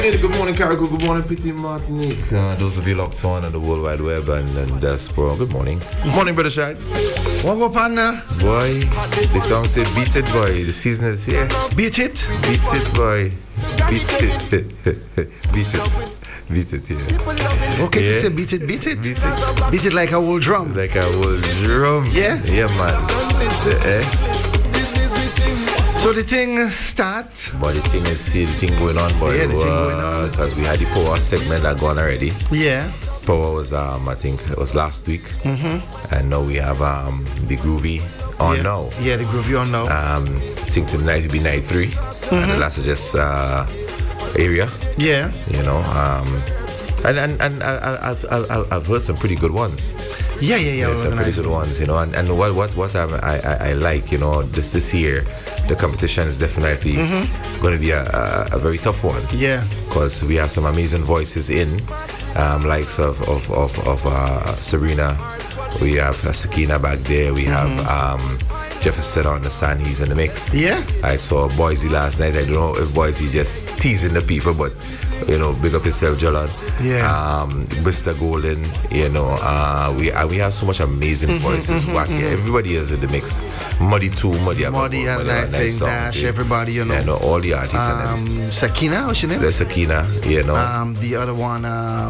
Hey, good morning, Carrico. Good morning, Petit Martinique. Those of you locked on the World Wide Web and diaspora. Good morning. Good morning, Brother Shags. What up, partner? Boy, the song said, "Beat it, boy." The season is here. Beat it. Beat it, boy. Beat it. Beat it. Beat it, yeah. Okay, yeah. you say beat it, beat it. Beat it. Beat it like a old drum. Like a old drum. Yeah? Yeah, man. So the thing start. But the thing is, see, the thing going on, boy. Yeah, the thing going on. Because we had the power segment that gone already. Yeah. Power was, I think, it was last week. Mm-hmm. And now we have the Groovy on now. Yeah, the Groovy on now. I think tonight will be night 3. And the last is just area. Yeah. You know, and I've heard some pretty good ones. Yeah. Some pretty good ones, you know. And what I like, you know, this year, the competition is definitely going to be a very tough one. Yeah. Because we have some amazing voices in, likes of Serena. We have Sakina back there. We have Jefferson on the stand. He's in the mix. Yeah. I saw Boise last night. I don't know if Boise just teasing the people, but you know, big up yourself, Jalan. Yeah. Mr. Golden. You know, we have so much amazing voices. Everybody is in the mix. Muddy too. Muddy has nice song. Dash. Everybody, you know. Yeah, all the artists. Sakina, what's your name? There's Sakina. You know. The other one.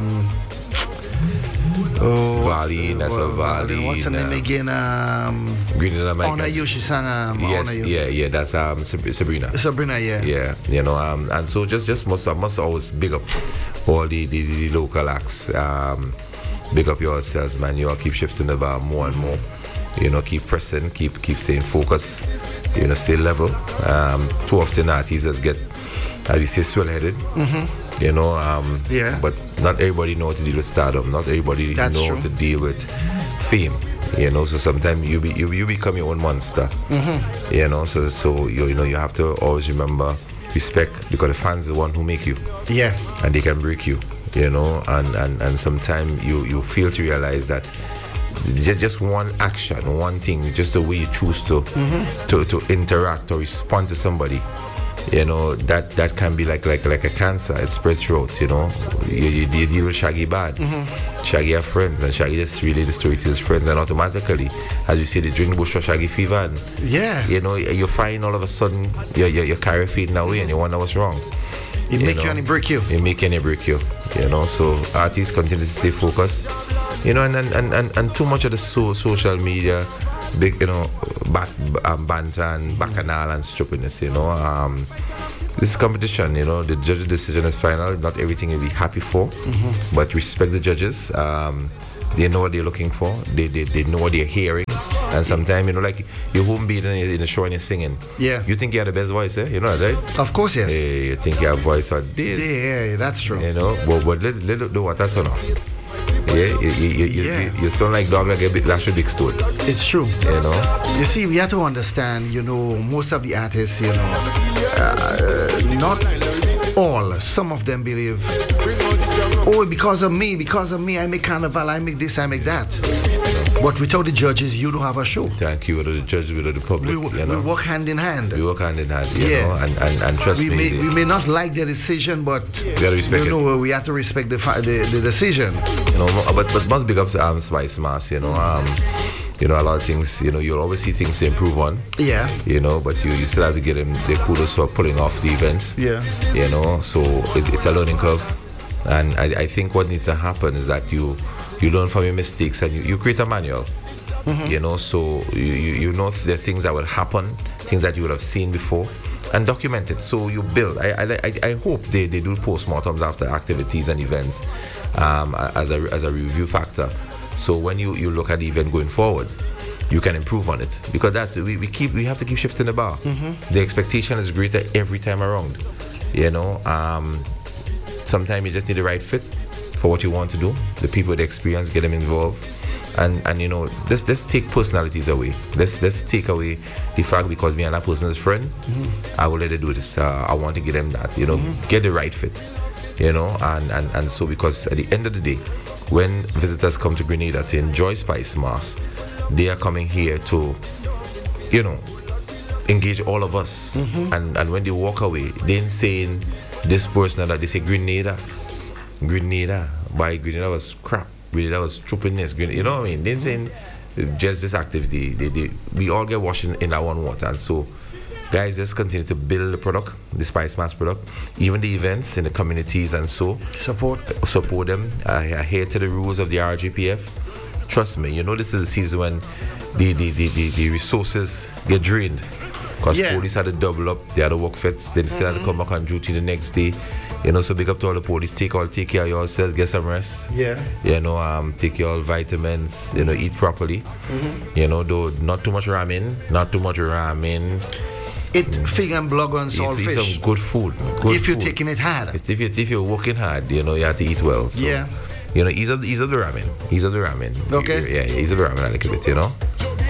Valley, Valley. What's her name again? Green in America. Honor You, she sang yes, Honor You. Yeah, that's Sabrina. Sabrina, yeah. Yeah, you know, and so just must always big up all the local acts. Big up yourselves, man. You all keep shifting the bar more and more. You know, keep pressing, keep staying focused. You know, stay level. Too often artists just get, how do you say, swell-headed. You know, but not everybody know how to deal with stardom. Not everybody know how to deal with fame. You know, so sometimes you become your own monster. You know, so you know you have to always remember respect, because the fans are the one who make you. Yeah. And they can break you. You know, and sometimes you fail to realize that just one action, one thing, just the way you choose to interact or respond to somebody. You know, that can be like a cancer. It spreads throughout, you know. You deal with Shaggy bad. Shaggy have friends, and Shaggy just relay the story to his friends, and automatically, as you say, they drink the bush for Shaggy fever, and you know, you find all of a sudden your career fading away, and you wonder what's wrong. It make you and it break you. It make you and it break you. You know, so artists continue to stay focused. You know, and too much of the social media, big, you know, banter and bacchanal and stupidness, you know. This is competition, you know. The judge's decision is final. Not everything you'll be happy for, but respect the judges. They know what they're looking for. They know what they're hearing. And sometimes, you know, like you're home beating in the show and you're singing. Yeah. You think you have the best voice, eh? You know that, right? Of course, yes. Hey, you think you have voice on this. Yeah, that's true. You know, but let the water turn off. Yeah, you sound like dog like a big lash with big stone. It's true. You know. You see, we have to understand. You know, most of the artists, you know, not all. Some of them believe, oh, because of me, I make carnival, I make this, I make that. But without the judges, you don't have a show. Thank you. Without the judges, without the public, you know. We work hand in hand. We work hand in hand, you know, and trust me. We may not like the decision, but we gotta respect it. We have to respect the decision. You know, but must big up Spice Mass, you know. You know, a lot of things, you know, you'll always see things to improve on. Yeah. You know, but you still have to get them the kudos for pulling off the events. Yeah. You know, so it's a learning curve. And I think what needs to happen is that you learn from your mistakes and you create a manual. You know, so you know the things that will happen, things that you would have seen before, and document it. So you build. I hope they do postmortems after activities and events as a review factor. So when you look at the event going forward, you can improve on it, because that's we have to keep shifting the bar. The expectation is greater every time around. You know, sometimes you just need the right fit for what you want to do. The people with the experience, get them involved, and you know, let's take personalities away. Let's take away the fact because me and that person is friend. I will let her do this. I want to get them that. You know, get the right fit. You know, and so, because at the end of the day, when visitors come to Grenada to enjoy Spice Mass, they are coming here to, you know, engage all of us. And when they walk away, they ain't saying, this person that they say Grenada, by Grenada was crap. Grenada was troopiness. You know what I mean? They're saying just this activity. We all get washing in our own water, and so. Guys, just continue to build the product, the Spice Mass product, even the events in the communities and so. Support them. I adhere to the rules of the RGPF. Trust me, you know this is the season when the resources get drained. Because police had to double up, they had to work fits, they still had to come back on duty the next day. You know, so big up to all the police, take care of yourselves, get some rest. Yeah. You know, take your vitamins, you know, eat properly. You know, though not too much ramen. Eat fig and blog and saltfish. Eat some good food. If you're taking it hard. If you're working hard, you know, you have to eat well. So, you know, ease up the ramen. Okay. Yeah, ease up the ramen a little bit, you know.